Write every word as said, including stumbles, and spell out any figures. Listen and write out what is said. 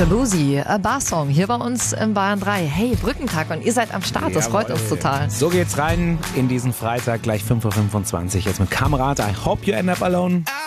Shabuzi, A Bar-Song hier bei uns im Bayern drei. Hey, Brückentag und ihr seid am Start, das freut uns total. So geht's rein in diesen Freitag, gleich fünf Uhr fünfundzwanzig. Jetzt mit Kamerad, I hope you end up alone.